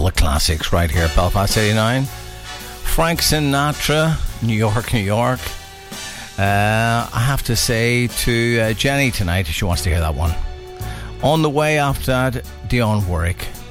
all the classics right here at Belfast 89. Frank Sinatra, New York, New York. I have to say to Jenny tonight, if she wants to hear that one. On the way after that, Dionne Warwick.